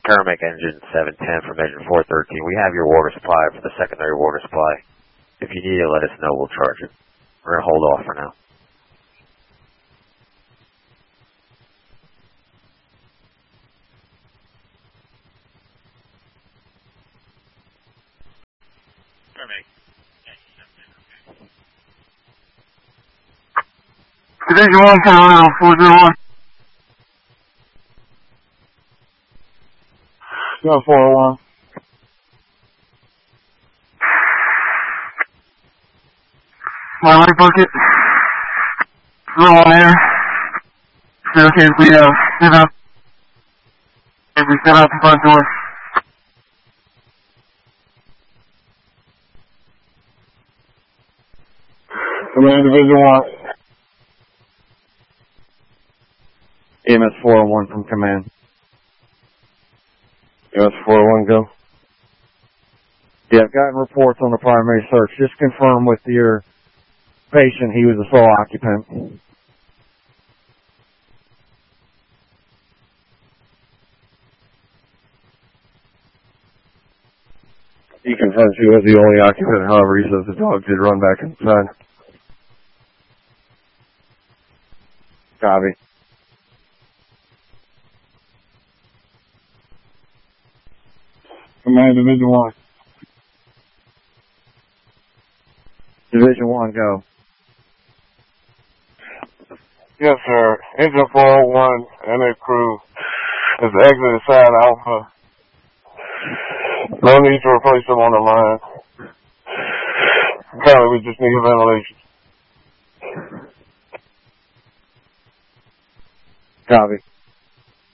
Paramec engine 710 from engine 413. We have your water supply for the secondary water supply. If you need it, let us know. We'll charge it. We're going to hold off for now. Division 1, Colorado 401. Yeah, 401. My light bucket. Low on air. Still okay, we set up. And we set out the front door. Command Division 1. EMS 401 from command. EMS 401, go. Yeah, I've gotten reports on the primary search. Just confirm with your patient he was a sole occupant. He confirms he was the only occupant, however, he says the dog did run back inside. Copy. Command Division 1. Division 1, go. Yes, sir. Engine 401 and their crew has exited side Alpha. No need to replace them on the line. Currently, we just need ventilation. Copy.